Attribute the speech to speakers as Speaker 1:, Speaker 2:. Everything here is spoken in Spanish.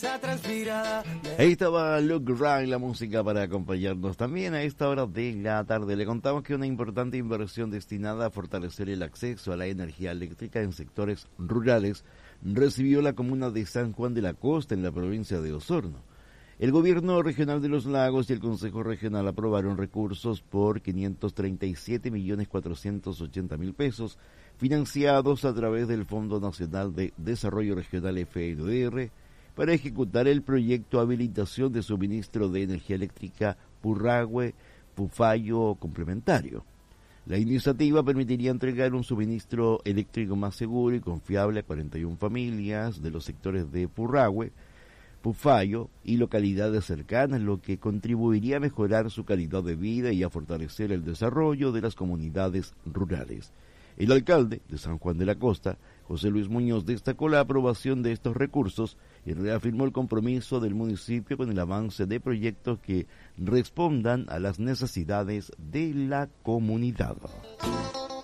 Speaker 1: Ahí estaba Luke Ryan, la música para acompañarnos también a esta hora de la tarde. Le contamos que una importante inversión destinada a fortalecer el acceso a la energía eléctrica en sectores rurales recibió la comuna de San Juan de la Costa en la provincia de Osorno. El gobierno regional de Los Lagos y el Consejo Regional aprobaron recursos por 537.480.000 pesos financiados a través del Fondo Nacional de Desarrollo Regional FNDR para ejecutar el proyecto Habilitación de Suministro de Energía Eléctrica Purrahue Pufayo Complementario. La iniciativa permitiría entregar un suministro eléctrico más seguro y confiable a 41 familias de los sectores de Purrahue, Pufayo y localidades cercanas, lo que contribuiría a mejorar su calidad de vida y a fortalecer el desarrollo de las comunidades rurales. El alcalde de San Juan de la Costa, José Luis Muñoz, destacó la aprobación de estos recursos y reafirmó el compromiso del municipio con el avance de proyectos que respondan a las necesidades de la comunidad.